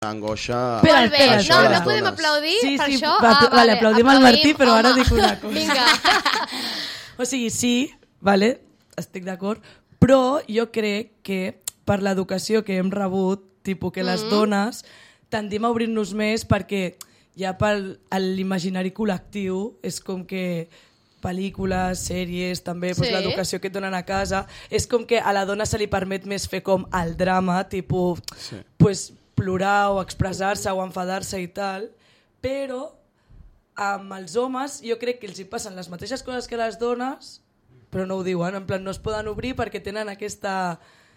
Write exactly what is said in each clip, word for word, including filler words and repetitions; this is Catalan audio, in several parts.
angoixa... Molt bé, no, no podem aplaudir sí, per sí, això. Va, ah, vale, aplaudim al Martí, però home. ara dic una cosa. Vinga. O sigui, sí, vale, estic d'acord, però jo crec que per l'educació que hem rebut, tipus que les mm-hmm. dones, tendim a obrir-nos més perquè ja per l'imaginari col·lectiu és com que pel·lícules, sèries, també sí. pues, l'educació que et donen a casa, és com que a la dona se li permet més fer com el drama, tipus... Sí. Pues, plorar o expressar-se o enfadar-se i tal, però amb els homes jo crec que els hi passen les mateixes coses que les dones, però no ho diuen, en plan no es poden obrir perquè tenen aquesta...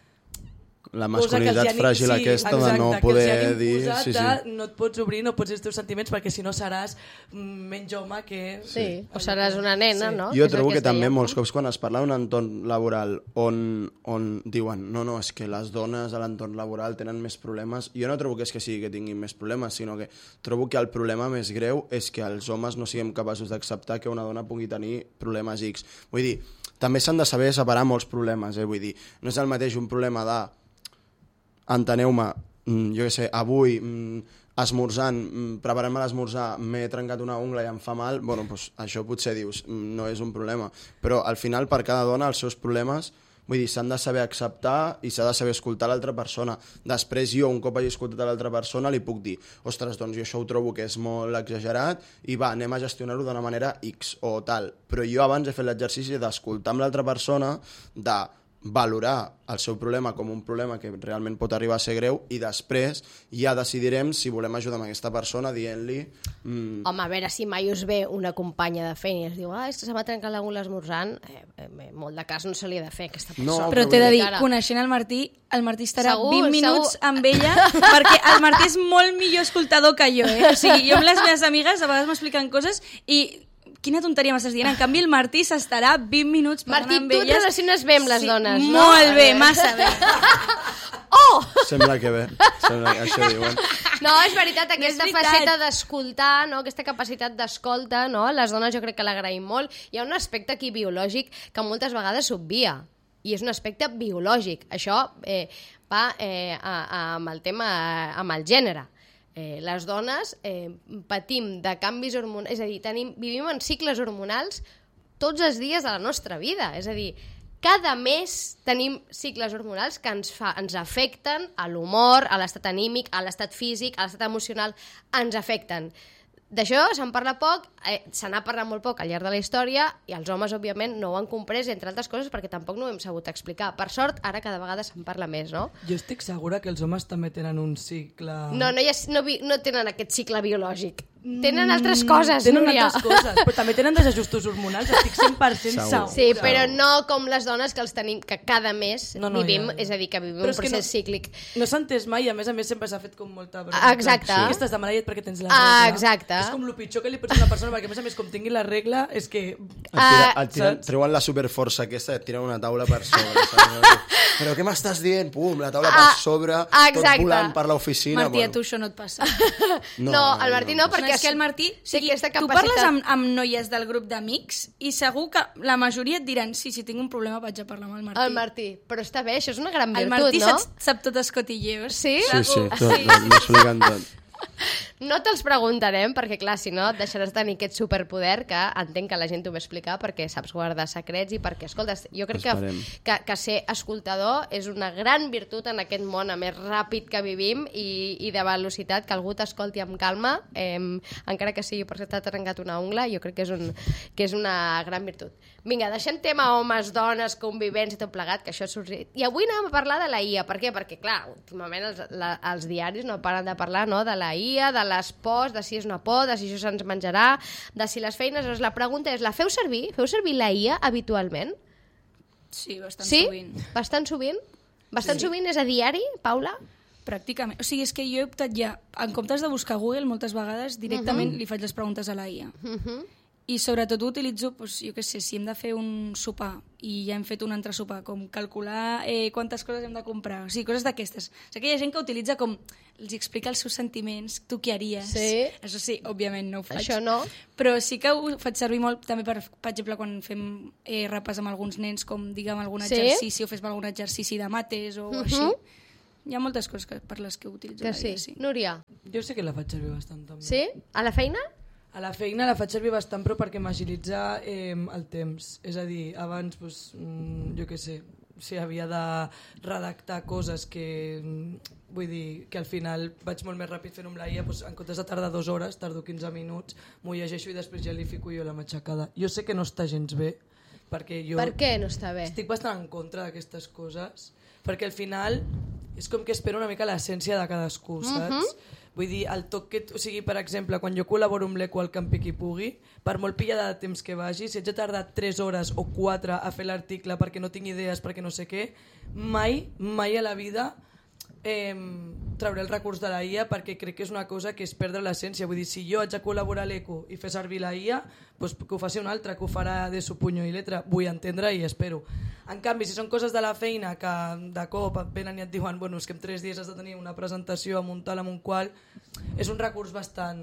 La masculinitat han... fràgil sí, aquesta exacte, de no poder dir... Sí, sí. No et pots obrir, no pots dir els teus sentiments perquè si no seràs menys home que... Sí, sí. O seràs una nena, sí. no? Jo trobo que, que també molts cops quan es parla d'un entorn laboral on, on diuen no, no, és que les dones a l'entorn laboral tenen més problemes, jo no trobo que és que sigui que tinguin més problemes, sinó que trobo que el problema més greu és que els homes no siguem capaços d'acceptar que una dona pugui tenir problemes X. Vull dir, també s'han de saber separar molts problemes, eh? Vull dir, no és el mateix un problema de enteneu-me, jo què sé, avui esmorzant, preparant-me l'esmorzar, m'he trencat una ungla i em fa mal, bueno, doncs això potser dius, no és un problema, però al final per cada dona els seus problemes, vull dir, s'han de saber acceptar i s'ha de saber escoltar l'altra persona. Després jo, un cop hagi escoltat a l'altra persona, li puc dir, ostres, doncs jo això ho trobo que és molt exagerat i va, anem a gestionar-ho d'una manera X o tal, però jo abans he fet l'exercici d'escoltar amb l'altra persona, de valorar el seu problema com un problema que realment pot arribar a ser greu i després ja decidirem si volem ajudar amb aquesta persona dient-li... Mm... Home, a veure, si mai us ve una companya de feina i es diu ah, és que se m'ha trencat l'ungla esmorzant, eh, eh, molt de cas no se li ha de fer aquesta persona. No, però t'he de dir, ara... coneixent el Martí, el Martí estarà segur, vint minuts segur. amb ella perquè el Martí és molt millor escoltador que jo, eh? O sigui, jo amb les meves amigues a vegades m'expliquen coses i quina tonteria m'estàs dient? En canvi, el Martí s'estarà vint minuts parlant Martí, amb elles. Martí, tu et relaciones bé amb les sí, dones, no? Molt bé, massa bé. Oh! Sembla que bé, sembla que això diuen. No, és veritat, aquesta no faceta d'escoltar, no? Aquesta capacitat d'escolta, no? Les dones jo crec que l'agraïm molt. Hi ha un aspecte aquí biològic que moltes vegades s'obvia, i és un aspecte biològic. Això eh, va eh, a, a, amb el tema, amb el gènere. Eh, les dones eh, patim de canvis hormonals, és a dir, tenim, vivim en cicles hormonals tots els dies de la nostra vida, és a dir, cada mes tenim cicles hormonals que ens, fa, ens afecten a l'humor, a l'estat anímic, a l'estat físic, a l'estat emocional, ens afecten. D'això se'n parla poc, eh, se n'ha parlat molt poc al llarg de la història i els homes, òbviament, no ho han comprès, entre altres coses, perquè tampoc no ho hem sabut explicar. Per sort, ara cada vegada se'n parla més, no? Jo estic segura que els homes també tenen un cicle... No, no, ha, no, no tenen aquest cicle biològic. Tenen altres coses, tenen Núria. altres coses, però també tenen desajustos hormonals, estic cent per cent segura. Sí, però no com les dones que els tenim, que cada mes no, no, vivim, ja, ja. és a dir, que vivim però un procés no, cíclic. No s'ha entès mai, a més a més sempre s'ha fet com molta broma. Exacte. Sí. Que estàs de mala llet perquè tens la regla. Ah, exacte. És com el pitjor que li pots dir a una persona, perquè a més a més com tingui la regla és que... Et, tira, et tiren, treuen la superforça aquesta i et tiren una taula per sobre. Saps? Però què m'estàs dient? Pum, la taula per sobre, ah, tot volant per l'oficina. Martí, bueno. a tu això no et passa. No, no el Martí no, no perquè... No, és que el Martí... Sí, capacitat... Tu parles amb, amb noies del grup d'amics i segur que la majoria et diran sí, si tinc un problema vaig a parlar amb el Martí. El Martí, però està bé, això és una gran virtut, no? El Martí no? sap, sap tot els cotilleos. Sí? Sí, sí, tot, sí. tot m'expliquen tot. No te'ls preguntarem, perquè clar, si no, deixaràs de tenir aquest superpoder que entenc que la gent t'ho va explicar perquè saps guardar secrets i perquè, escolta, jo crec que, que, que ser escoltador és una gran virtut en aquest món a més ràpid que vivim i, i de velocitat, que algú t'escolti amb calma, eh, encara que sigui perquè t'ha trencat una ungla, jo crec que és, un, que és una gran virtut. Vinga, deixem tema homes, dones, convivents i tot plegat, que això ha sorgit. I avui anem a parlar de la I A. Per què? Perquè, clar, últimament els, la, els diaris no paren de parlar, no?, de la I A, de les pors, de si és una por, de si això se'ns menjarà, de si les feines... Doncs la pregunta és, la feu servir? Feu servir la I A habitualment? Sí, bastant sí? sovint. Bastant sovint? Bastant sí. sovint és a diari, Paula? Pràcticament. O sigui, és que jo he optat ja, en comptes de buscar Google, moltes vegades directament uh-huh. li faig les preguntes a la I A. Uh-huh. I sobretot ho utilitzo, doncs, jo què sé, si hem de fer un sopar i ja hem fet un entresopar, com calcular eh, quantes coses hem de comprar, o sigui, coses d'aquestes. O sigui, hi ha gent que utilitza com, els explica els seus sentiments, tu què haries? Sí. Això sí, òbviament no ho faig. Això no. Però sí que ho faig servir molt també, per, per exemple, quan fem eh, repàs amb alguns nens, com diguem algun sí? exercici o fes algun exercici de mates o uh-huh. així. Hi ha moltes coses que, per les que utilitzo Que la sí. I A, sí. Núria? Jo sí que la faig servir bastant, també. Sí? A la feina? A la feina la faig servir bastant, però perquè m'agilitza eh, el temps. És a dir, abans, doncs, mm, jo què sé, si havia de redactar coses que, mm, vull dir, que al final vaig molt més ràpid fent-ho amb la I A, doncs, en comptes de tardar dues hores, tardo quinze minuts, m'ho llegeixo i després ja li fico jo la matxacada. Jo sé que no està gens bé, perquè jo... Per què no està bé? Estic bastant en contra d'aquestes coses, perquè al final és com que espero una mica l'essència de cadascú, saps? Uh-huh. Vull dir, el toc que... O sigui, per exemple, quan jo col·laboro amb l'Eco al Campi qui pugui, per molt pillada de temps que vagi, si haig de tardar tres hores o quatre a fer l'article perquè no tinc idees, perquè no sé què, mai, mai a la vida eh, trauré el recurs de la I A, perquè crec que és una cosa que és perdre l'essència. Vull dir, si jo haig de col·laborar a l'Eco i fer servir la I A, doncs que ho faci un altre, que ho farà de su puño i letra. Vull entendre i espero. En canvi, si són coses de la feina que de cop venen i et diuen bueno, és que en tres dies has de tenir una presentació amb un tal, amb un qual, és un recurs bastant...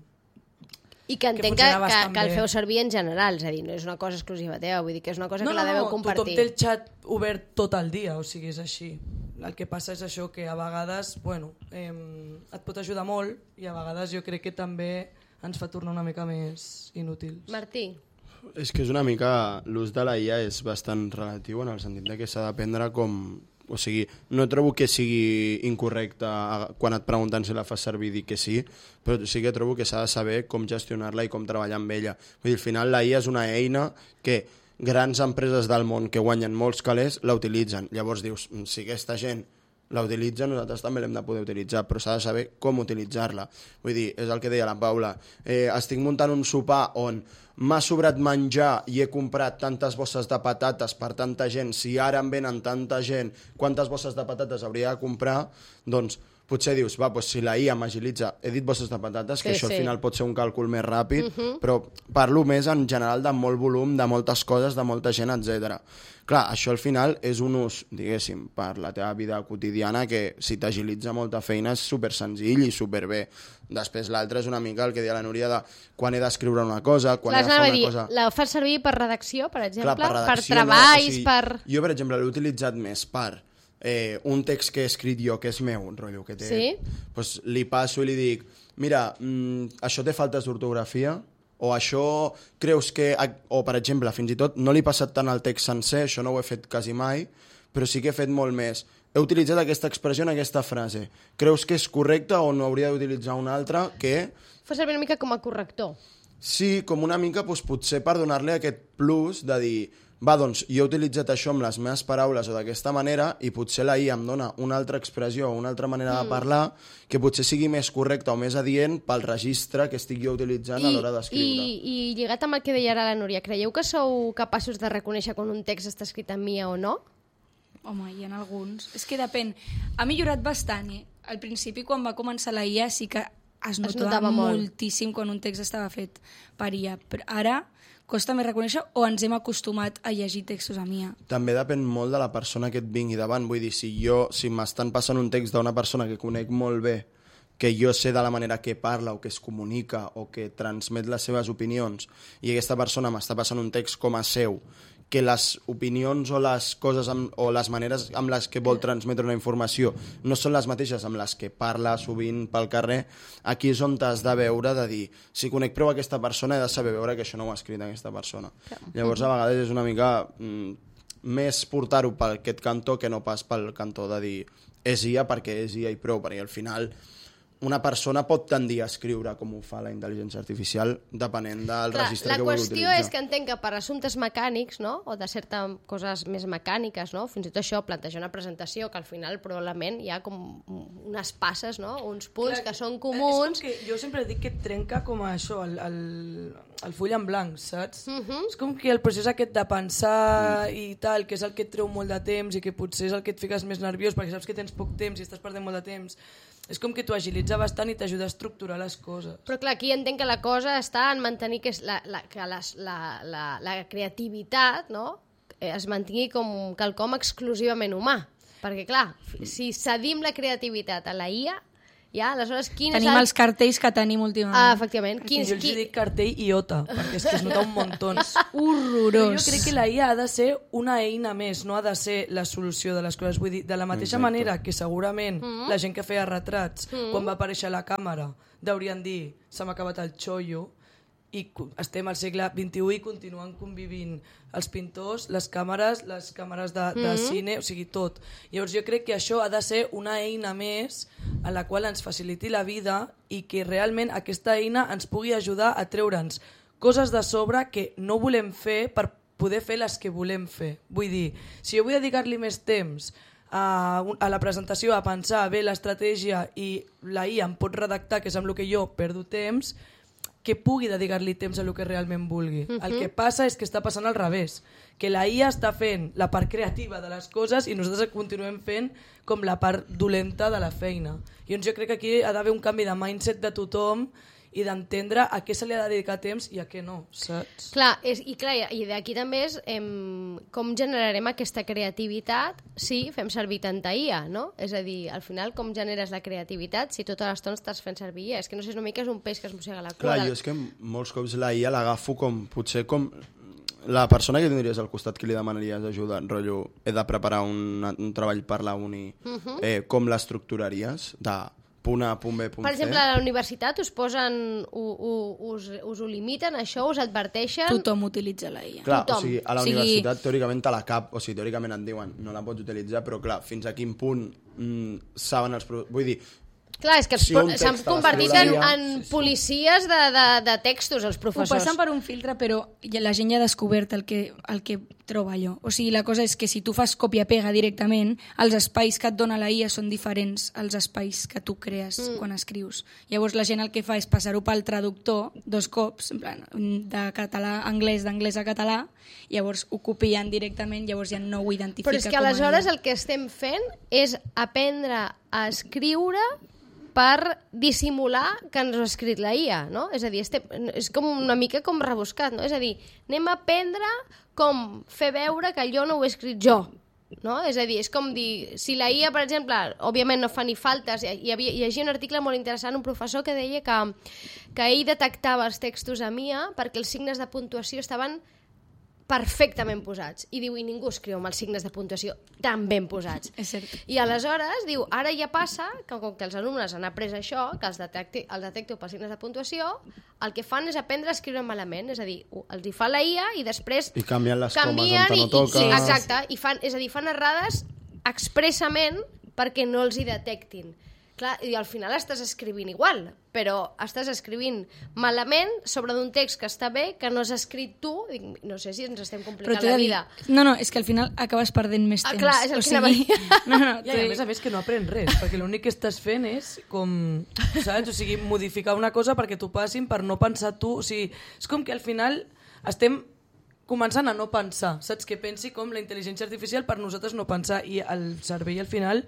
I que entenc que, funciona que, bastant que el bé. feu servir en general, és a dir, no és una cosa exclusiva teva, vull dir que és una cosa No, que la no, deveu no, compartir. tothom té el xat obert tot el dia, o sigui, és així. El que passa és això, que a vegades bueno, eh, et pot ajudar molt i a vegades jo crec que també ens fa tornar una mica més inútils. Martí? És que és una mica... L'ús de la I A és bastant relatiu en el sentit de que s'ha d'aprendre com... O sigui, no trobo que sigui incorrecte quan et pregunten si la fas servir dir que sí, però sí que trobo que s'ha de saber com gestionar-la i com treballar amb ella. Vull dir, al final la I A és una eina que grans empreses del món que guanyen molts calés la utilitzen. Llavors dius, si aquesta gent la utilitza, nosaltres també l'hem de poder utilitzar, però s'ha de saber com utilitzar-la. Vull dir, és el que deia la Paula, eh, estic muntant un sopar on m'ha sobrat menjar i he comprat tantes bosses de patates per tanta gent, si ara em venen tanta gent, quantes bosses de patates hauria de comprar, doncs potser dius, va, doncs si la I A m'agilitza, he dit bosses de patates, que Sí, això sí. al final pot ser un càlcul més ràpid, Mhm. però parlo més en general de molt volum, de moltes coses, de molta gent, etcètera. Clar, això al final és un ús, diguéssim, per la teva vida quotidiana que si t'agilitza molta feina és super senzill i super bé. Després l'altre és una mica el que deia la Núria de quan he d'escriure una cosa, quan Clar, he de fer anava a una dir, cosa... la fas servir per redacció, per exemple? Clar, per, redacció, treballs, no? O sigui, per... Jo, per exemple, l'he utilitzat més per eh, un text que he escrit jo, que és meu, un rotllo que té... Sí? Pues, li passo i li dic, mira, mm, això té faltes d'ortografia, o això creus que... O, per exemple, fins i tot, no li he passat tant el text sencer, això no ho he fet quasi mai, però sí que he fet molt més. He utilitzat aquesta expressió en aquesta frase. Creus que és correcta o no hauria d'utilitzar una altra que... Fa servir una mica com a corrector. Sí, com una mica, doncs, potser per donar-li aquest plus de dir va, doncs, jo he utilitzat això amb les meves paraules o d'aquesta manera i potser la I A em dona una altra expressió o una altra manera mm. de parlar que potser sigui més correcta o més adient pel registre que estic jo utilitzant I, a l'hora d'escriure. I, I lligat amb el que deia ara la Núria, creieu que sou capaços de reconèixer quan un text està escrit en mi o no? Home, hi ha alguns. És que depèn. Ha millorat bastant, eh? Al principi, quan va començar la I A, sí que es notava, Es notava molt. moltíssim quan un text estava fet per I A. Però ara costa més reconèixer o ens hem acostumat a llegir textos amb I A. També depèn molt de la persona que et vingui davant. Vull dir, si jo, si m'estan passant un text d'una persona que conec molt bé, que jo sé de la manera que parla o que es comunica o que transmet les seves opinions i aquesta persona m'està passant un text com a seu, que les opinions o les coses amb, o les maneres amb les que vol transmetre una informació no són les mateixes amb les que parla sovint pel carrer, aquí és on t'has de veure de dir, si conec prou aquesta persona he de saber veure que això no ho ha escrit aquesta persona. Llavors a vegades és una mica mm, més portar-ho per aquest cantó que no pas pel cantó de dir és I A perquè és I A i prou, perquè al final una persona pot tendir a escriure com ho fa la intel·ligència artificial depenent del Clar, registre la que vulgui qüestió utilitzar. és que entenc que per assumptes mecànics, no? O de certes coses més mecàniques, no? Fins i tot això, plantejar una presentació que al final probablement hi ha com unes passes, no? Uns punts Clar, que són És comuns. com que jo sempre dic que trenca com a això, el, el, el full en blanc, saps? Uh -huh. És com que el procés aquest de pensar i tal, que és el que et treu molt de temps i que potser és el que et fiques més nerviós perquè saps que tens poc temps i estàs perdent molt de temps, és com que t'ho agilitza bastant i t'ajuda a estructurar les coses. Però clar, aquí entenc que la cosa està en mantenir que, és la, la, que les, la, la, la creativitat, no? Es mantingui com quelcom exclusivament humà. Perquè clar, si cedim la creativitat a la I A, Ja, aleshores, quin Tenim és el... els cartells que tenim últimament. Ah, efectivament. Quin, Jo els qui... dic cartell i iota, perquè és que es nota un muntó. Horrorós. Jo crec que la I A ha de ser una eina més, no ha de ser la solució de les coses. Vull dir, de la mateixa Exacte. manera que segurament mm. la gent que feia retrats, mm. quan va aparèixer a la càmera, deurien dir se m'ha acabat el xollo, i estem al segle vint-i-u i continuen convivint els pintors, les càmeres, les càmeres de, de mm-hmm. cine, o sigui, tot. Llavors jo crec que això ha de ser una eina més a la qual ens faciliti la vida i que realment aquesta eina ens pugui ajudar a treure'ns coses de sobre que no volem fer per poder fer les que volem fer. Vull dir, si jo vull dedicar-li més temps a, a la presentació, a pensar bé l'estratègia i la I A em pot redactar, que és amb el que jo perdo temps, que pugui dedicar-li temps a el que realment vulgui. Uh-huh. El que passa és que està passant al revés, que la I A està fent la part creativa de les coses i nosaltres continuem fent com la part dolenta de la feina. I doncs jo crec que aquí ha d'haver un canvi de mindset de tothom i d'entendre a què se li ha de dedicar temps i a què no, saps? Clar, és, i clar, i d'aquí també és em, com generarem aquesta creativitat si fem servir tanta I A, no? És a dir, al final, com generes la creativitat si tota l'estona estàs fent servir I A? És que no sé, és una mica és un peix que es mossega la cua. Clar, jo és que molts cops la I A l'agafo com, potser com la persona que tindries al costat que li demanaries ajuda, rotllo, he de preparar un, un treball per la uni, uh-huh. eh, com l'estructuraries de punt A, punt B, punt C. Per exemple, a la universitat us posen, u, u, us, us ho limiten, això, us adverteixen... Tothom utilitza la I A. Clar, Tothom. o sigui, a la O sigui... universitat teòricament te la cap, o sigui, teòricament et diuen no la pots utilitzar, però clar, fins a quin punt mm, saben els... Vull dir, Clar, és que si un s'han text convertit a en, l'escriure- en policies de, de, de textos, els Ho professors. passen per un filtre, però ja la gent ja ha descobert el que, el que troba allò. O sigui, la cosa és que si tu fas còpia-pega directament, els espais que et dona la I A són diferents als espais que tu crees mm. quan escrius. Llavors la gent el que fa és passar-ho pel traductor dos cops, en plan, de català a anglès, d'anglès a català, llavors ho copien directament, llavors ja no ho identifica Però és que com a aleshores I A. el que estem fent és aprendre a escriure per dissimular que ens ho ha escrit la I A, no? És a dir, este, és com una mica com rebuscat, no? És a dir, anem a aprendre com fer veure que allò no ho he escrit jo, no? És a dir, és com dir, si la I A, per exemple, òbviament no fa ni faltes, hi havia, hi havia un article molt interessant, un professor que deia que, que ell detectava els textos a M I A perquè els signes de puntuació estaven perfectament posats. I diu, i ningú escriu amb els signes de puntuació tan ben posats. És cert. I aleshores, diu, ara ja passa que com que els alumnes han après això, que els, detecti, els detecteu per signes de puntuació, el que fan és aprendre a escriure malament, és a dir, els hi fa la I A i després I canvien les comes canvien on te i, no toca. i, exacte, i fan, és a dir, fan errades expressament perquè no els hi detectin. Clar, i al final estàs escrivint igual, però estàs escrivint malament sobre d'un text que està bé, que no has escrit tu. No sé si ens estem complicant la vida. Dir, no, no, és que al final acabes perdent més Ah, temps. clar, és el o que sigui, anava a dir. no, no, Ja, i a més a més que no aprèn res, perquè l'únic que estàs fent és com, saps? O sigui, modificar una cosa perquè t'ho passin per no pensar tu. O sigui, és com que al final estem començant a no pensar, saps? Que pensi com la intel·ligència artificial per nosaltres no pensar, i el cervell al final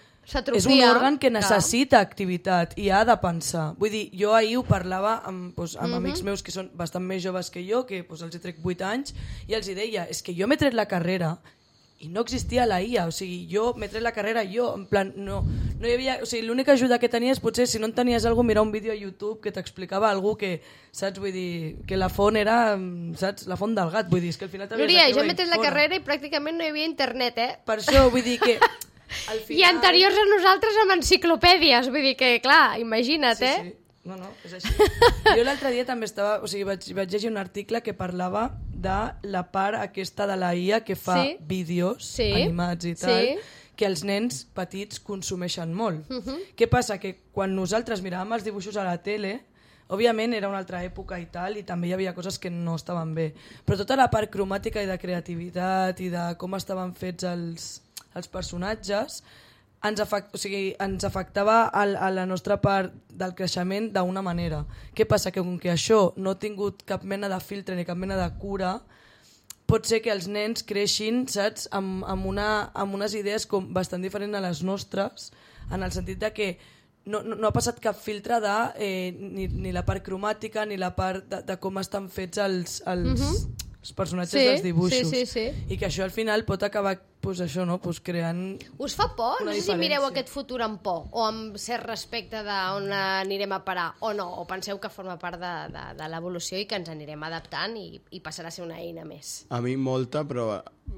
és un òrgan que necessita activitat i ha de pensar. Vull dir, jo ahir ho parlava amb, doncs, amb mm-hmm. amics meus que són bastant més joves que jo, que doncs, els he trec vuit anys, i els hi deia, és que jo m'he tret la carrera i no existia la I A, o sigui, jo m'he tret la carrera jo, en plan, no, no hi havia, o sigui, l'única ajuda que tenies potser, si no en tenies alguna, mirar un vídeo a YouTube que t'explicava algú que, saps, vull dir, que la font era, saps, la font del gat, vull dir, és que al final... Núria, jo m'he tret la carrera i pràcticament no hi havia internet, eh? Per això, vull dir que... Al final... I anteriors a nosaltres amb enciclopèdies, vull dir que, clar, imagina't, sí, eh? Sí. No, no, és així. Jo l'altre dia també estava, o sigui, vaig, vaig llegir un article que parlava de la part aquesta de la I A que fa sí. vídeos sí. animats i tal, sí. que els nens petits consumeixen molt. Uh -huh. Què passa? Que quan nosaltres miràvem els dibuixos a la tele, òbviament era una altra època i tal, i també hi havia coses que no estaven bé. Però tota la part cromàtica i de creativitat i de com estaven fets els, els personatges ens, afect, o sigui, ens afectava a, a la nostra part del creixement d'una manera. Què passa? Que com que això no ha tingut cap mena de filtre ni cap mena de cura, pot ser que els nens creixin, saps, amb, amb, una, amb unes idees com bastant diferents a les nostres, en el sentit de que no, no, no ha passat cap filtre de eh, ni, ni la part cromàtica ni la part de, de com estan fets els, els, uh-huh. els personatges Sí, dels dibuixos. sí, sí, sí. I que això al final pot acabar pues, això, no? pues, creant... Us fa por? Una No sé si mireu diferència. aquest futur amb por o amb cert respecte d'on anirem a parar o no, o penseu que forma part de, de, de l'evolució i que ens anirem adaptant i, i passarà a ser una eina més. A mi molta, però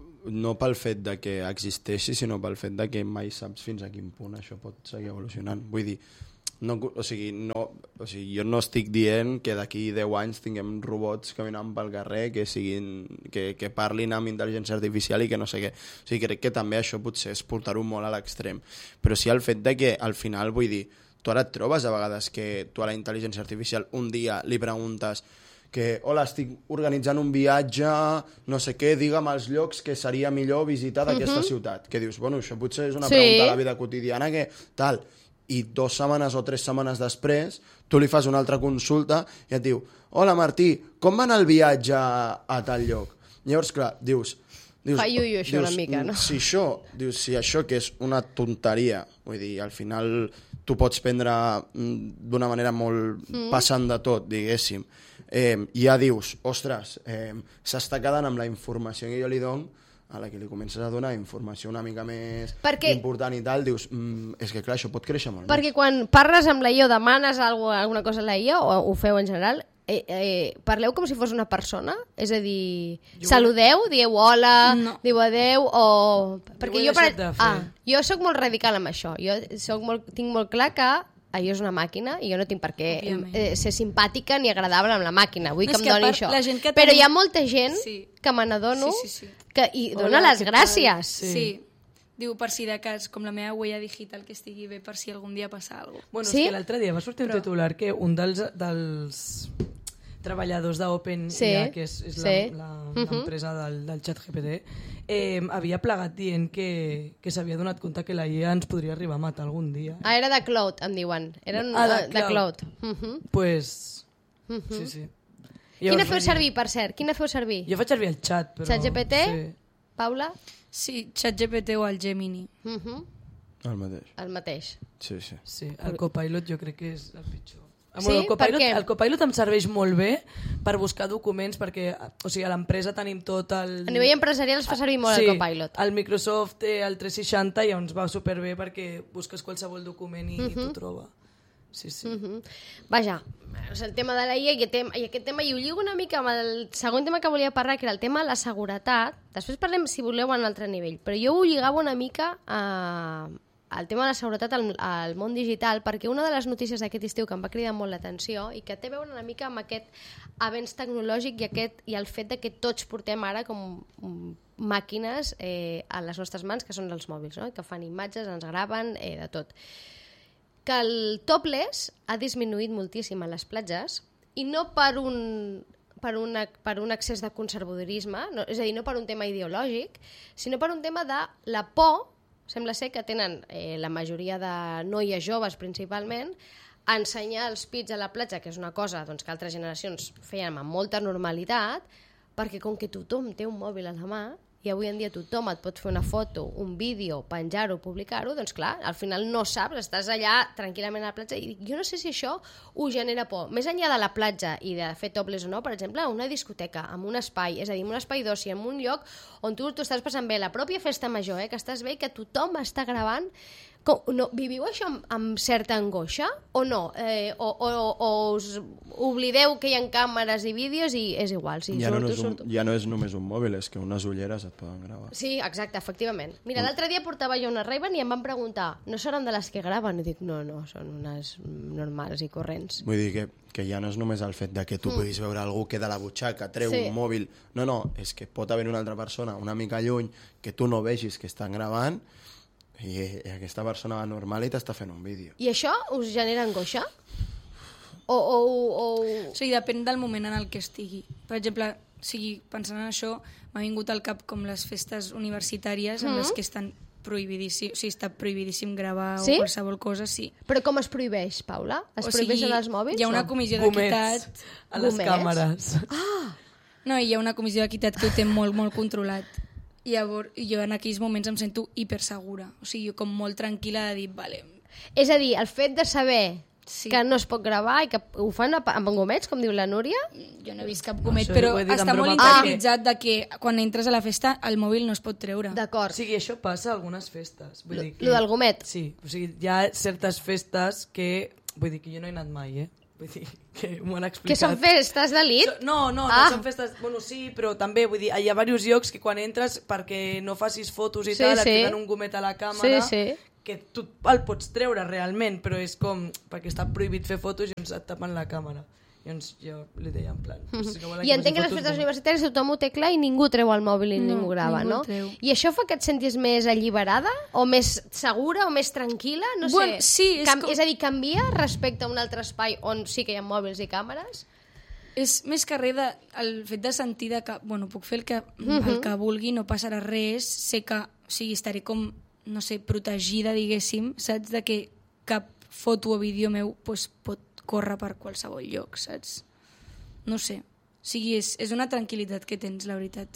no pel fet de que existeixi, sinó pel fet de que mai saps fins a quin punt això pot seguir evolucionant. Vull dir, no, o sigui, no, o sigui, jo no estic dient que d'aquí deu anys tinguem robots caminant pel carrer que, siguin, que, que parlin amb intel·ligència artificial i que no sé què. O sigui, crec que també això potser és portar-ho molt a l'extrem. Però sí el fet de que al final, vull dir, tu ara et trobes a vegades que tu a la intel·ligència artificial un dia li preguntes que, hola, estic organitzant un viatge, no sé què, digue'm els llocs que seria millor visitar d'aquesta uh-huh. ciutat. Que dius, bueno, això potser és una Sí. pregunta a la vida quotidiana que tal, i dues setmanes o tres setmanes després tu li fas una altra consulta i et diu, hola Martí, com va anar el viatge a, a tal lloc? Llavors, clar, dius... dius Fa iuiu això dius, una mica, no? Si això, dius, si això que és una tonteria, vull dir, al final tu pots prendre mm, d'una manera molt mm. passant de tot, diguéssim, eh, ja dius, ostres, eh, s'està quedant amb la informació que jo li dono, a la que li comences a donar informació una mica més Perquè- important i tal, dius, mm, és que clar, això pot créixer molt Perquè quan parles amb la I A o demanes alguna, alguna cosa a la I A, o ho feu en general, eh, eh, parleu com si fos una persona? És a dir, Jo saludeu, dieu hola, No. diu adeu, o... Perquè ho he jo, per... deixat de fer. ah, jo sóc molt radical amb això. Jo soc molt... tinc molt clar que allò és una màquina i jo no tinc per què Òbviament. eh, ser simpàtica ni agradable amb la màquina. Vull No, que és em que a doni part, això. la gent que Però tenim- hi ha molta gent Sí. que me n'adono Sí, sí, sí. que i Hola, dona les què tal? gràcies. Sí. sí. Diu, per si de cas, com la meva huella digital que estigui bé per si algun dia passa alguna cosa. Bueno, Sí? és que l'altre dia va sortir un Però- titular que un dels, dels treballadors d'OpenAI, Sí, que és, és sí. la- la- Mhm. l'empresa del, del xat G P T, eh, havia plegat dient que, que s'havia donat compte que la I A ens podria arribar a matar algun dia. Ah, era de Cloud, em diuen. Eren Ah, de eh, de Cloud. Cloud. Mhm. Pues, sí, sí. Quina Llavors, feu servir, per cert? Quina feu servir? Jo faig servir el xat, però... ChatGPT? Sí. Paula? Sí, ChatGPT o el Gemini. Mhm. El mateix. El mateix. Sí, sí. Sí, el Copilot jo crec que és el pitjor. Sí? el, Copilot, Per què? el Copilot em serveix molt bé per buscar documents, perquè o sigui, a l'empresa tenim tot el... A nivell empresarial es fa servir molt sí, el Copilot. el Microsoft té el tres seixanta i ens va superbé perquè busques qualsevol document i Mhm. t'ho troba. Sí, sí. Mhm. Vaja, és el tema de la I A i aquest tema, i aquest tema i ho lligo una mica amb el segon tema que volia parlar, que era el tema de la seguretat. Després parlem, si voleu, a un altre nivell. Però jo ho lligava una mica a, al tema de la seguretat al, al món digital, perquè una de les notícies d'aquest estiu que em va cridar molt l'atenció i que té a veure una mica amb aquest avenç tecnològic i, aquest, i el fet de que tots portem ara com mm, màquines eh, a les nostres mans, que són els mòbils, no? Que fan imatges, ens graven, eh, de tot. Que el topless ha disminuït moltíssim a les platges i no per un, per una, per un excés de conservadorisme, no, és a dir, no per un tema ideològic, sinó per un tema de la por, sembla ser que tenen eh, la majoria de noies joves principalment, a ensenyar els pits a la platja, que és una cosa doncs, que altres generacions feien amb molta normalitat, perquè com que tothom té un mòbil a la mà, i avui en dia tothom et pot fer una foto, un vídeo, penjar-ho, publicar-ho, doncs clar, al final no saps, estàs allà tranquil·lament a la platja i jo no sé si això ho genera por. Més enllà de la platja i de fer topless o no, per exemple, una discoteca, amb un espai, és a dir, un espai d'oci, en un lloc on tu t'ho estàs passant bé, la pròpia festa major, eh, que estàs bé, que tothom està gravant. Com, no, viviu això amb, amb certa angoixa o no? Eh, o, o, o us oblideu que hi ha càmeres i vídeos i és igual, si Ja no, surto, no és un, surto. ja no és només un mòbil, és que unes ulleres et poden gravar. Sí, exacte, efectivament. Mira, l'altre dia portava jo una Ray-Ban i em van preguntar, no seran de les que graven? I dic, no, no, són unes normals i corrents. Vull dir que, que ja no és només el fet de que tu mm. puguis veure algú que de la butxaca treu Sí. un mòbil. No, no, és que pot haver una altra persona una mica lluny que tu no vegis que estan gravant i, i aquesta persona va normal i t'està fent un vídeo. I això us genera angoixa? O, o, o... O sigui, depèn del moment en el que estigui. Per exemple, o sigui, pensant en això, m'ha vingut al cap com les festes universitàries en les que estan prohibidíssim, o sigui, està prohibidíssim gravar Sí? o qualsevol cosa, sí. Però com es prohibeix, Paula? Es O prohibeix sigui, en els mòbils? hi ha una o? comissió Gomets d'equitat. a les Gomets? càmeres. No, hi ha una comissió d'equitat que ho té molt, molt controlat. I llavors, jo en aquells moments em sento hipersegura. O sigui, com molt tranquil·la de dir, vale, És a dir, el fet de saber Sí. que no es pot gravar i que ho fan amb gomets, com diu la Núria? Jo no he vist cap gomet, Això però ho he dit en està molt broma interioritzat de que quan entres a la festa el mòbil no es pot treure. O D'acord. sigui, això passa a algunes festes. Vull dir que... Lo del gomet? Sí, o sigui, hi ha certes festes que... Vull dir que jo no he anat mai, eh? Vull dir que m'ho han explicat. Que són festes d'elit? So- No, no, Ah. no són festes... Bueno, sí, però també, vull dir, hi ha diversos llocs que quan entres, perquè no facis fotos i Sí, tal, et sí. fiquen un gomet a la càmera, Sí, sí. que tu el pots treure realment, però és com... perquè està prohibit fer fotos i ens et tapen la càmera. Llavors jo li deia en plan... Pues, si no volen I entenc que les faci festes fotos, universitàries tothom ho té clar i ningú treu el mòbil i No, ningú grava, ningú no? el treu. I això fa que et sentis més alliberada? O més segura? O més tranquil·la? No Bueno, sé. sí, és Cam com- és a dir, canvia respecte a un altre espai on sí que hi ha mòbils i càmeres? És més que res de, el fet de sentir de que, bueno, puc fer el que, el que vulgui, no passarà res, sé que, o sigui, estaré com, no sé, protegida, diguéssim, saps? De que cap foto o vídeo meu pues, pot córrer per qualsevol lloc, saps? No sé. O sigui, és, és una tranquil·litat que tens, la veritat.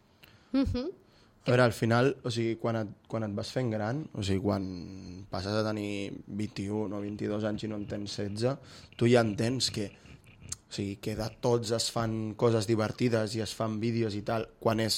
Mhm. A veure, al final, o sigui, quan et, quan et vas fent gran, o sigui, quan passes a tenir vint-i-un o vint-i-dos anys i no en tens setze, tu ja entens que, o sigui, que de tots es fan coses divertides i es fan vídeos i tal, quan és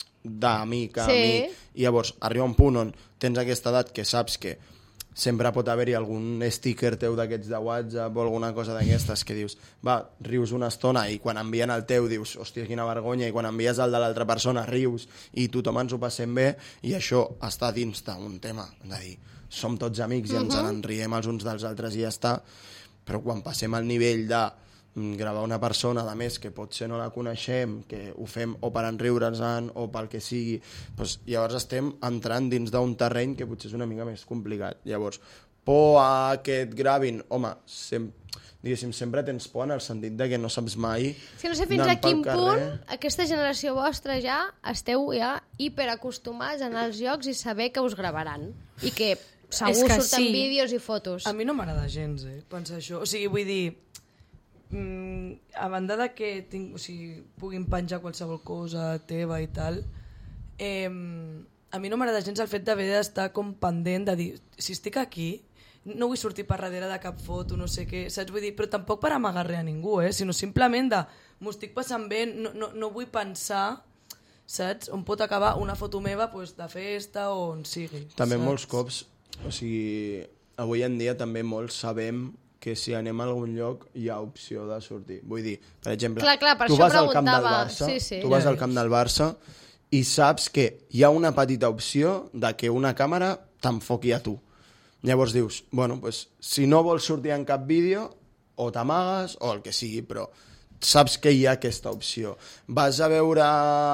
d'amic a Sí. amic, i llavors arriba un punt on tens aquesta edat que saps que sempre pot haver-hi algun sticker teu d'aquests de WhatsApp o alguna cosa d'aquestes que dius, va, rius una estona i quan envien el teu dius, hòstia, quina vergonya, i quan envies el de l'altra persona rius i tothom ens ho passem bé, i això està dins d'un tema, de dir, som tots amics i ens en riem els uns dels altres i ja està, però quan passem al nivell de mm, gravar una persona, a més, que potser no la coneixem, que ho fem o per enriure'ns-en o pel que sigui, doncs llavors estem entrant dins d'un terreny que potser és una mica més complicat. Llavors, por a que et gravin, home, sem diguéssim, sempre tens por en el sentit de que no saps mai... És que no sé fins anant a quin pel punt carrer. aquesta generació vostra ja esteu ja hiperacostumats a anar als llocs i saber que us gravaran. I que segur És que surten sí. vídeos i fotos. A mi no m'agrada gens, eh, pensar això. O sigui, vull dir, mm, a banda de que tinc, o sigui, puguin penjar qualsevol cosa teva i tal, eh, a mi no m'agrada gens el fet d'haver d'estar com pendent de dir, si estic aquí, no vull sortir per darrere de cap foto, no sé què, saps? Vull dir, però tampoc per amagar res a ningú, eh? Sinó simplement de, m'ho estic passant bé, no, no, no vull pensar, saps? On pot acabar una foto meva pues, de festa o on sigui. També saps? molts cops, o sigui, avui en dia també molts sabem que si anem a algun lloc hi ha opció de sortir. Vull dir, per exemple, Clar, clar, per tu això vas al camp del preguntava. Barça, Sí, sí. tu vas Ja al camp del Barça i saps que hi ha una petita opció de que una càmera t'enfoqui a tu. Llavors dius, bueno, pues, si no vols sortir en cap vídeo, o t'amagues o el que sigui, però saps que hi ha aquesta opció. Vas a veure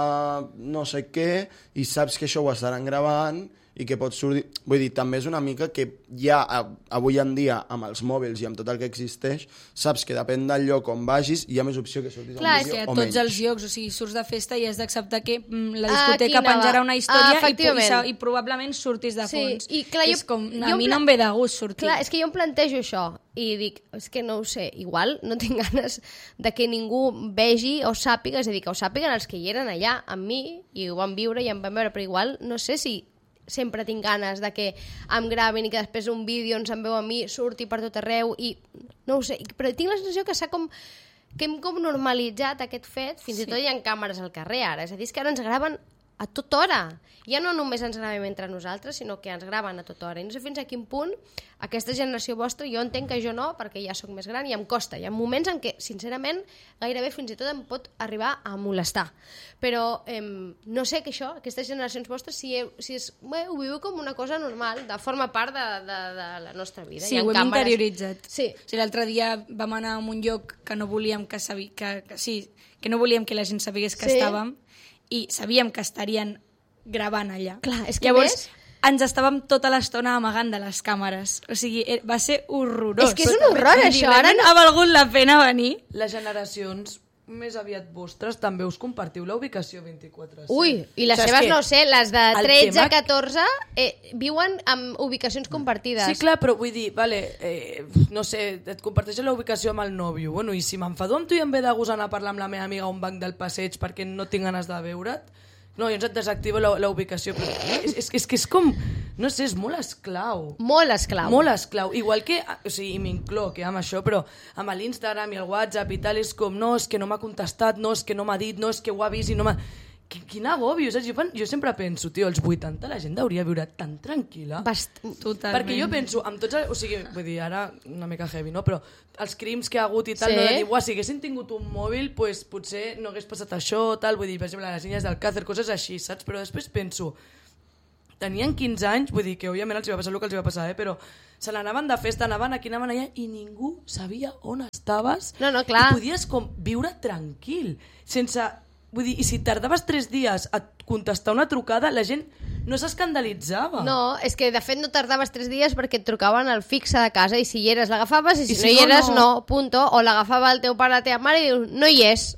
no sé què i saps que això ho estaran gravant i que pots sortir... Vull dir, també és una mica que ja avui en dia, amb els mòbils i amb tot el que existeix, saps que depèn del lloc on vagis, hi ha més opció que sortis Clar, a un és que vídeo a o tots menys. els llocs, o sigui, surts de festa i has d'acceptar que mm, la Ah, discoteca aquí anava. penjarà una Ah, història i, pu- i, efectivament. sa- i probablement surtis de Sí, fons. i clar, Que jo- és com, jo a em mi pla- no em ve de gust sortir. Clar, és que jo em plantejo això i dic, és que no ho sé, igual no tinc ganes de que ningú vegi o sàpiga, és a dir, que ho sàpiguen els que hi eren allà amb mi i ho van viure i em van veure, però igual no sé si sempre tinc ganes de que em gravin i que després un vídeo ens en veu a mi surti per tot arreu i no ho sé, però tinc la sensació que s'ha com que hem com normalitzat aquest fet, fins sí. i tot hi ha càmeres al carrer ara, és a dir, és que ara ens graven a tota hora. Ja no només ens gravem entre nosaltres, sinó que ens graven a tota hora. I no sé fins a quin punt aquesta generació vostra, jo entenc que jo no, perquè ja sóc més gran i em costa. Hi ha moments en què, sincerament, gairebé fins i tot em pot arribar a molestar. Però eh, no sé que això, aquestes generacions vostres, si, si és, bé, ho viu com una cosa normal, de forma part de, de, de la nostra vida. Sí, Hi ha ho hem càmeres. interioritzat. Sí. O sigui, l'altre dia vam anar a un lloc que no volíem que, sabi... que, que, sí, que no volíem que la gent sabés que Sí. estàvem i sabíem que estarien gravant allà. Clar, és que Llavors, més- ens estàvem tota l'estona amagant de les càmeres. O sigui, eh, va ser horrorós. És que és un horror, això. Ara no... Ha valgut la pena venir. Les generacions més aviat vostres també us compartiu la ubicació vint-i-quatre set. Ui, i les O sigui, és seves, que no ho sé, les de el tretze a tema- catorze eh, viuen amb ubicacions compartides. Sí, clar, però vull dir, vale, eh, no sé, et comparteixo la ubicació amb el nòvio. Bueno, i si m'enfado amb tu i em ve de gust anar a parlar amb la meva amiga a un banc del passeig perquè no tinc ganes de veure't, No, llavors et desactiva la, la ubicació. Però és, és, és que és com... No sé, és molt esclau. Molt esclau. Molt esclau. Igual que... O sigui, i m'incloc eh, amb això, però amb l'Instagram i el WhatsApp i tal és com, no, és que no m'ha contestat, no, és que no m'ha dit, no, és que ho ha vist i no m'ha... Quin, quin agòbio, saps? Jo, jo sempre penso, tio, als vuitanta la gent hauria viure tan tranquil·la. Bast... Totalment. Perquè jo penso, amb tots... Els, o sigui, vull dir, ara una mica heavy, no? Però els crims que ha hagut i tal, Sí. no de dir, uah, si haguessin tingut un mòbil, pues, potser no hagués passat això, tal, vull dir, per exemple, les niñas del càcer, coses així, saps? Però després penso, tenien quinze anys, vull dir que òbviament els va passar el que els va passar, eh? Però se n'anaven de festa, anaven aquí, anaven allà, i ningú sabia on estaves. No, no, clar. I podies com viure tranquil, sense... Vull dir, i si tardaves tres dies a contestar una trucada, la gent no s'escandalitzava. No, és que de fet no tardaves tres dies perquè et trucaven al fixe de casa i si hi eres l'agafaves i si, I si no hi no, eres no. no, punto. O l'agafava el teu pare, la teva mare i dius, no hi és.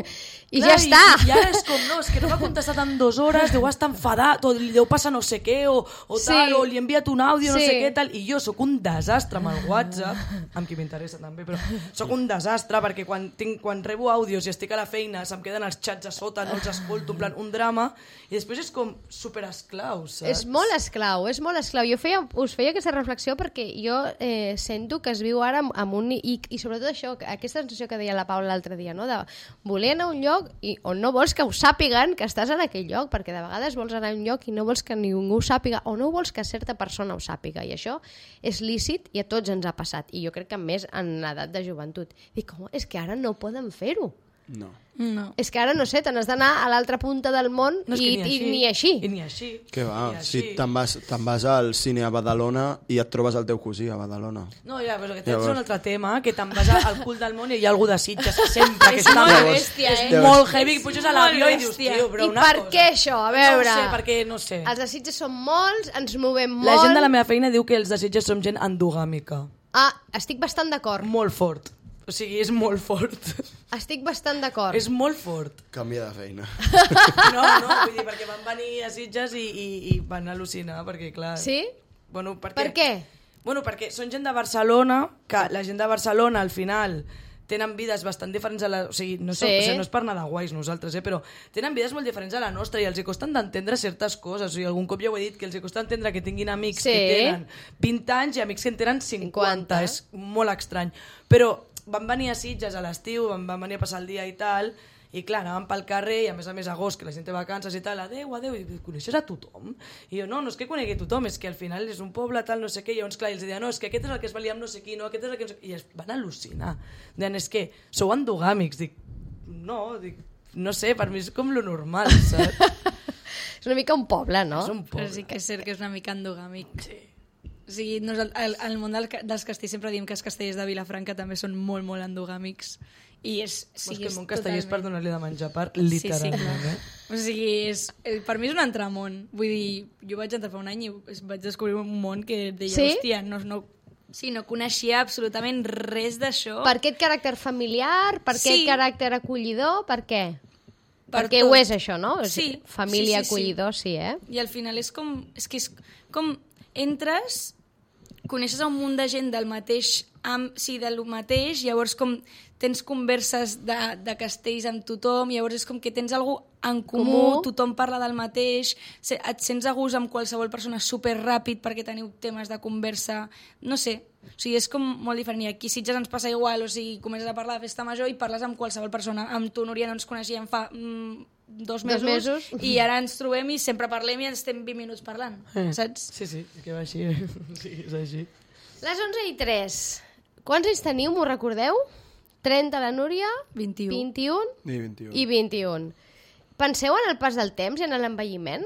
I Clar, ja està. I, I ara és com, no, és que no m'ha contestat en dues hores, deu estar enfadat, o li deu passar no sé què, o, o Sí. tal, o li he enviat un àudio, no Sí. sé què, tal, i jo sóc un desastre amb el WhatsApp, amb qui m'interessa també, però sóc un desastre perquè quan, tinc, quan rebo àudios i estic a la feina se'm queden els xats a sota, no els escolto, en plan, un drama, i després és com superesclau, saps? És molt esclau, és molt esclau. Jo feia, us feia aquesta reflexió perquè jo eh, sento que es viu ara amb, amb un... I, I sobretot això, aquesta sensació que deia la Paula l'altre dia, no? De voler anar a un lloc i, on no vols que ho sàpiguen que estàs en aquell lloc, perquè de vegades vols anar a un lloc i no vols que ningú ho sàpiga o no vols que certa persona ho sàpiga. I això és lícit i a tots ens ha passat. I jo crec que més en edat de joventut. Dic, com, és que ara no poden fer-ho. No. No. És que ara, no sé, te n'has d'anar a l'altra punta del món No, és i, que i ni així. I ni així. Què va? Ni Si així. te'n vas, te'n vas al cine a Badalona i et trobes el teu cosí a Badalona. No, ja, però aquest Llavors- és un altre tema, que te'n vas al cul del món i hi ha algú de Sitges, sempre, que És està molt molt bèstia, eh? és molt heavy, que puges a molt l'avió i dius, bèstia. tio, però I una per cosa. què això? A veure... No ho sé, perquè no sé. Els desitjos són molts, ens movem molt... La gent de la meva feina diu que els desitges som gent endogàmica. Ah, estic bastant d'acord. Molt fort. O sigui, és molt fort. Estic bastant d'acord. És molt fort. Canvia de feina. No, no, vull dir, perquè van venir a Sitges i, i, i van al·lucinar, perquè clar... Sí? Bueno, per, Per què? Bueno, perquè són gent de Barcelona, que la gent de Barcelona al final tenen vides bastant diferents a la... O sigui, no, som, Sí. o sigui, no és per anar de guais nosaltres, eh? Però tenen vides molt diferents a la nostra i els hi costen d'entendre certes coses. O sigui, algun cop ja ho he dit, que els hi costa entendre que tinguin amics Sí. que tenen vint anys i amics que en tenen cinquanta. cinquanta. És molt estrany. Però van venir a Sitges a l'estiu, van, van venir a passar el dia i tal, i clar, anàvem pel carrer i a més a més agost, que la gent té vacances i tal, adeu, adeu, i coneixes a tothom? I jo, no, no és que conegui tothom, és que al final és un poble tal, no sé què, i llavors clar, i els deia, no, és que aquest és el que es valia amb no sé qui, no, aquest és el que... No sé... I es van al·lucinar. Deien, és que sou endogàmics. Dic, no, dic, no sé, per mi és com lo normal, saps? És una mica un poble, no? És un Però poble. sí que és cert que és una mica endogàmic. Sí. O sigui, nos, el, el món del, dels castells sempre diem que els castellers de Vilafranca també són molt, molt endogàmics. I és, Sí, sí, és que el món castellà és per totalment- donar-li de menjar part, Sí, sí, literalment. clar. eh? O sigui, és, eh, per mi és un entramón. Vull dir, jo vaig entrar fa un any i es- vaig descobrir un món que deia, Sí? hòstia, no, no, sí, no coneixia absolutament res d'això. Per aquest caràcter familiar, per Sí. aquest caràcter acollidor, per què? Per Perquè tot. ho és això, no? És Sí, família, sí, sí, sí. acollidor, sí, eh? I al final és com... És que és com entres, coneixes a un munt de gent del mateix... Amb, sí, del mateix, llavors com tens converses de, de castells amb tothom, llavors és com que tens algú en comú, Comú. tothom parla del mateix, se- et sents a gust amb qualsevol persona super ràpid perquè teniu temes de conversa, no sé, o sigui, és com molt diferent. I aquí a Sitges ens passa igual, o sigui, comences a parlar de festa major i parles amb qualsevol persona. Amb tu, Núria, no ens coneixíem fa mm, dos, mesos, mesos. i ara ens trobem i sempre parlem i ens estem vint minuts parlant, Eh. saps? Sí, sí, és que va així. Sí, és així. Les onze i tres. Quants anys teniu, m'ho recordeu? trenta la Núria, vint-i-u. vint-i-un I vint-i-u. i vint-i-un. Penseu en el pas del temps i en l'envelliment?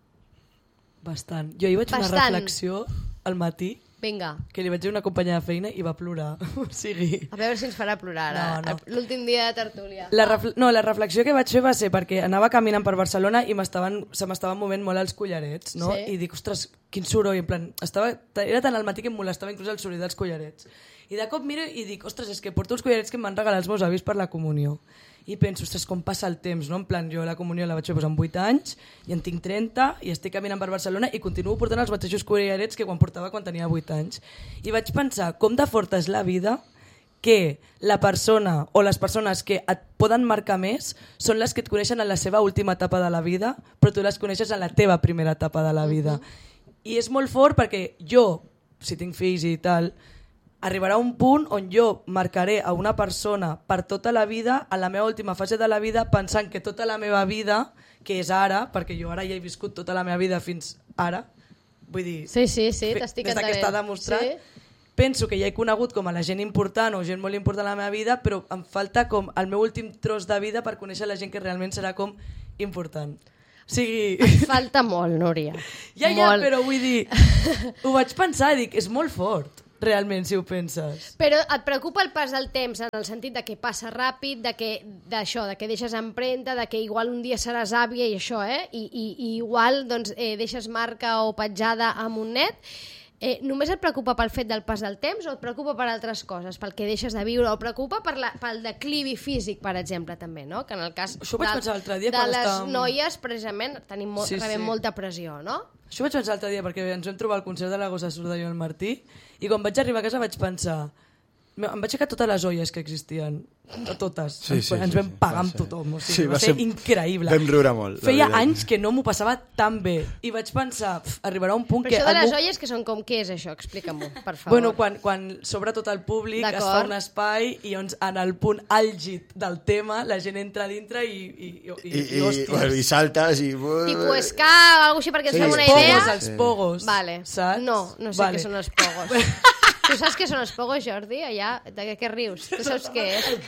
Bastant. Jo ahir vaig fer una Bastant. reflexió al matí Vinga, que li vaig dir a una companya de feina i va plorar. O sigui... a veure si ens farà plorar ara. No, no. L'últim dia de tertúlia. La refle no, la reflexió que vaig fer va ser perquè anava caminant per Barcelona i m'estaven se m'estaven movent molt els collarets, no? Sí. I dic, ostres, quin soroll, en plan, estava, era tant al matí que em molestava inclús el soroll dels collarets. I de cop miro i dic, ostres, és que porto uns collarets que em van regalar els meus avis per la comunió. I penso, ostres, com passa el temps, no? En plan, jo la comunió la vaig fer pues, amb vuit anys i en tinc trenta i estic caminant per Barcelona i continuo portant els mateixos collarets que quan portava quan tenia vuit anys. I vaig pensar, com de forta és la vida que la persona o les persones que et poden marcar més són les que et coneixen en la seva última etapa de la vida, però tu les coneixes en la teva primera etapa de la vida. Uh-huh. I és molt fort perquè jo, si tinc fills i tal, arribarà un punt on jo marcaré a una persona per tota la vida, a la meva última fase de la vida, pensant que tota la meva vida, que és ara, perquè jo ara ja he viscut tota la meva vida fins ara, vull dir, sí, sí, sí, t'estic des que està demostrat, sí. Penso que ja he conegut com a la gent important o gent molt important a la meva vida, però em falta com el meu últim tros de vida per conèixer la gent que realment serà com important. O sigui... Et falta molt, Núria. Ja, ja, molt. Però vull dir, ho vaig pensar, dic, és molt fort, realment, si ho penses. Però et preocupa el pas del temps, en el sentit de que passa ràpid, de que, d'això, de que deixes empremta, de que igual un dia seràs àvia i això, eh? I, i, i igual doncs, eh, deixes marca o petjada amb un net. Eh, només et preocupa pel fet del pas del temps o et preocupa per altres coses, pel que deixes de viure, o et preocupa per la, pel declivi físic, per exemple, també, no? Que en el cas Això ho vaig del, pensar l'altre dia de quan les estàvem... noies, precisament, tenim molt, Sí, rebem sí. molta pressió, no? Això ho vaig pensar l'altre dia perquè ens vam trobar al concert de la Gossa Surda i el Martí i quan vaig arribar a casa vaig pensar em vaig aixecar totes les olles que existien, totes, Sí, ens, sí, ens sí, vam sí, pagar va amb ser- tothom, o sigui, sí, va, va ser ser- increïble. Vam riure molt, la Feia veritat. anys que no m'ho passava tan bé i vaig pensar, pf, arribarà un punt Però que... això de les algú... olles que són com, què és això? Explica-m'ho, per favor. Bueno, quan, quan s'obre tot el públic es fa D'acord. un espai i on, en el punt àlgid del tema la gent entra dintre i, i, i, I, i, i, i hòsties. bueno, i saltes i... Tipus ska o alguna així perquè ens Sí, fem una els idea. pogos, els pogos. Vale. Saps? No, no sé Vale. què són els pogos. Tu saps què són els pogos, Jordi? Allà, de què, què rius? Tu saps què és?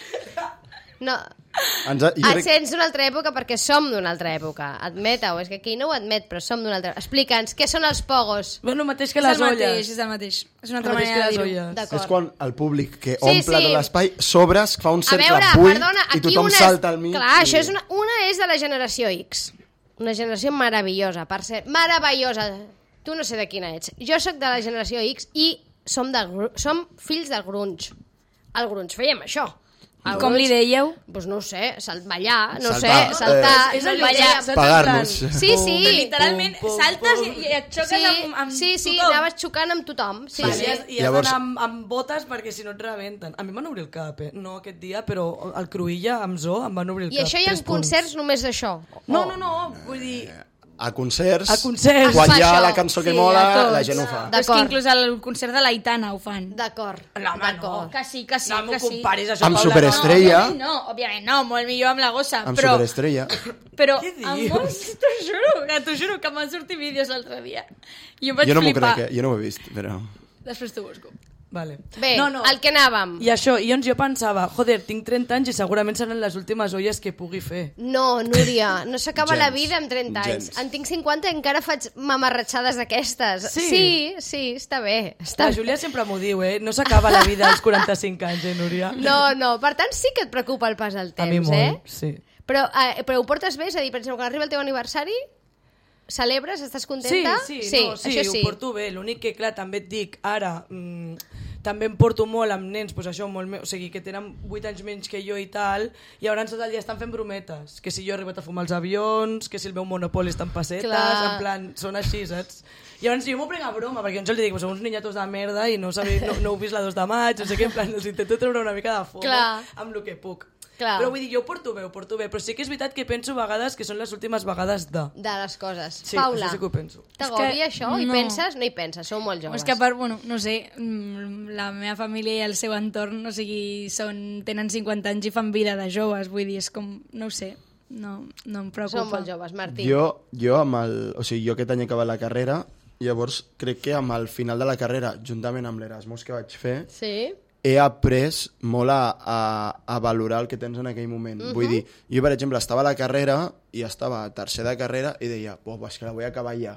No, Ens ha, jo et crec, sents d'una altra època perquè som d'una altra època. Admeta-ho, és que aquí no ho admet, però som d'una altra... Explica'ns, què són els pogos? Bueno, el mateix que És les el mateix, olles. és el mateix. És una El altra mateix que manera de les dir-ho. olles. D'acord. és quan el públic que Sí, omple sí. tot l'espai sobres, fa un A cercle veure, buit perdona, i aquí tothom una salta al és... mig. Clar, i... això és una... una és de la generació X. Una generació meravellosa, per ser... Meravellosa. Tu no sé de quina ets. Jo sóc de la generació X i som, de, gru- som fills del grunge. Al grunge fèiem això. I com li dèieu? Doncs no ho sé, salt, ballar, no Saltar. sé, saltar... Eh, És no allò ballar. que- Pagar-nos. Sí, sí. Pum, Literalment pum, pum, saltes pum. i, i et xoques Sí, amb, amb sí, sí, tothom. anaves xocant amb tothom. Sí, Vale, sí. I has, i has Llavors- d'anar amb, amb botes perquè si no et rebenten. A mi em van obrir el cap, eh? No aquest dia, però al Cruïlla, amb Zoo, em van obrir el I cap. això hi ha Tres punts. concerts només d'això. No, no, no, vull dir... A concerts, A concerts. quan Es fa hi ha això. la cançó que Sí, mola, a tots. la gent ho fa. Però és que D'acord. inclús al concert de l'Aitana ho fan. D'acord, No, home, d'acord. Que sí, que sí, No m'ho que sí. comparis, això, Amb Paula, Superestrella. No, òbviament no, òbviament no, molt millor amb la gossa. Amb però, Superestrella. però Què amb dius? molts, t'ho juro, que t'ho juro que em van sortir vídeos l'altre dia. I em vaig Jo no m'ho flipar. crec, eh? Jo no ho he vist, però... Després t'ho busco. Vale. Bé, no, no. al que anàvem. I això, i llavors jo pensava, joder, tinc trenta anys i segurament seran les últimes olles que pugui fer. No, Núria, no s'acaba la Gens. vida amb trenta anys. Gens. En tinc cinquanta i encara faig mamarratxades d'aquestes. Sí? sí, sí, està bé. Està La bé. Júlia sempre m'ho diu, eh? No s'acaba la vida als quaranta-cinc anys, eh, Núria? No, no, per tant sí que et preocupa el pas del temps, A mi molt, eh? sí. Però, eh, però ho portes bé? És a dir, per exemple, quan arriba el teu aniversari, celebres, estàs contenta? Sí, sí, no, sí, això sí. ho porto bé. L'únic que, clar, també et dic, ara, mm, també em porto molt amb nens, pues això, molt me... o sigui, que tenen vuit anys menys que jo i tal, i llavors tot el dia estan fent brometes, que si jo he arribat a fumar els avions, que si el meu Monopoly està en pessetes, Clar. en plan, són així, saps? I llavors jo m'ho prenc a broma, perquè jo els dic, sou uns niñatos de merda i no, sabeu, no, no heu vist la dos de maig, no sé què, en plan, els intento treure una mica de fum Clar. amb el que puc. Clar. Però vull dir, jo ho porto bé, ho porto bé, però sí que és veritat que penso a vegades que són les últimes vegades de... De les coses. Sí, Paula, això sí que ho penso. t'agobia És que això? I no. penses? No hi penses, sou molt joves. És que a part, bueno, no sé, mm, la meva família i el seu entorn, o sigui, són, tenen cinquanta anys i fan vida de joves, vull dir, és com, no ho sé, no, no em preocupa. Som molt joves, Martí. Jo, jo amb el... O sigui, jo aquest any he acabat la carrera, llavors crec que amb el final de la carrera, juntament amb l'Erasmus que vaig fer, Sí? he après molt a, a, a valorar el que tens en aquell moment. Uh -huh. Vull dir, jo, per exemple, estava a la carrera i estava a tercer de carrera i deia, oh, és que la vull acabar ja.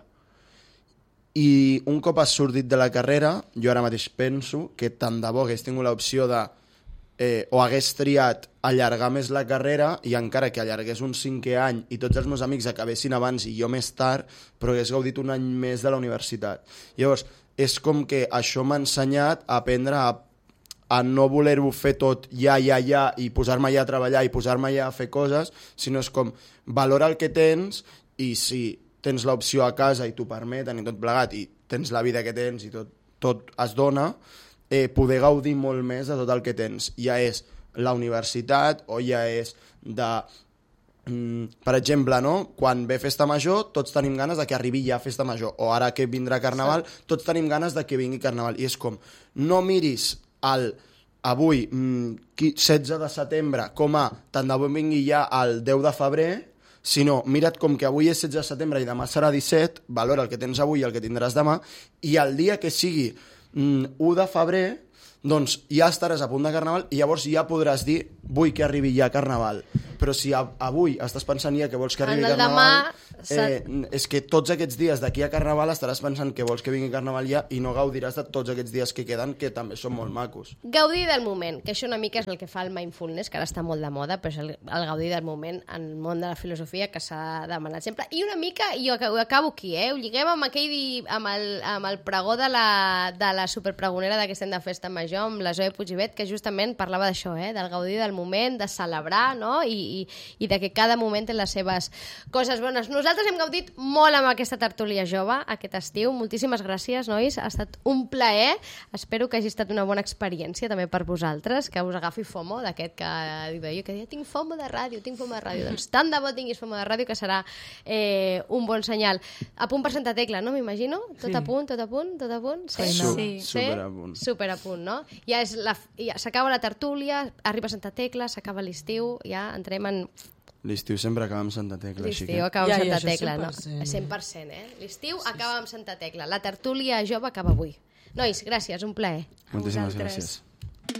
I un cop has sortit de la carrera, jo ara mateix penso que tant de bo hagués tingut l'opció de eh, o hagués triat allargar més la carrera i encara que allargués un cinquè any i tots els meus amics acabessin abans i jo més tard, però hagués gaudit un any més de la universitat. Llavors, és com que això m'ha ensenyat a aprendre a a no voler-ho fer tot ja, ja, ja, i posar-me ja a treballar i posar-me ja a fer coses, sinó és com valora el que tens i si tens l'opció a casa i t'ho permeten i tot plegat i tens la vida que tens i tot, tot es dona, eh, poder gaudir molt més de tot el que tens. Ja és la universitat o ja és de... Mm, per exemple, no? Quan ve Festa Major, tots tenim ganes de que arribi ja Festa Major. O ara que vindrà Carnaval, sí. tots tenim ganes de que vingui Carnaval. I és com, no miris el... avui, setze de setembre, com a tant de bo vingui ja el deu de febrer, sinó mira't com que avui és setze de setembre i demà serà disset, valora el que tens avui i el que tindràs demà, i el dia que sigui u de febrer, doncs ja estaràs a punt de Carnaval i llavors ja podràs dir vull que arribi ja Carnaval. Però si avui estàs pensant ja que vols que arribi Carnaval, eh, és que tots aquests dies d'aquí a Carnaval estaràs pensant que vols que vingui Carnaval ja i no gaudiràs de tots aquests dies que queden, que també són molt macos. Gaudir del moment, que això una mica és el que fa el mindfulness, que ara està molt de moda, però és el, el gaudir del moment en el món de la filosofia que s'ha demanat sempre. I una mica, i jo acabo aquí, eh? Ho lliguem amb aquell, amb el, amb el pregó de la, de la superpregonera d'aquest any de Festa Major, amb la Zoe Puigibet, que justament parlava d'això, eh? Del gaudir del moment, de celebrar, no? I, i, i de que cada moment té les seves coses bones. Nosaltres hem gaudit molt amb aquesta tertúlia jove aquest estiu. Moltíssimes gràcies, nois. Ha estat un plaer. Espero que hagi estat una bona experiència també per vosaltres, que us agafi FOMO d'aquest que diu jo, que deia, tinc FOMO de ràdio, tinc FOMO de ràdio. Doncs tant de bo tinguis FOMO de ràdio que serà eh, un bon senyal. A punt per Santa Tecla, no? M'imagino? Tot sí. a punt, tot a punt, tot a punt? Sí. Su sí. Super a punt. Super a punt, no? Ja és la, ja s'acaba la tertúlia, arriba Santa Tecla, s'acaba l'estiu, ja entrem en... L'estiu sempre acaba amb Santa Tecla. L'estiu acaba amb ja, Santa ja, Tecla, cent per cent. no? cent per cent, eh? L'estiu sí, acaba amb Santa Tecla. La tertúlia jove acaba avui. Nois, gràcies, un plaer. Moltíssimes gràcies.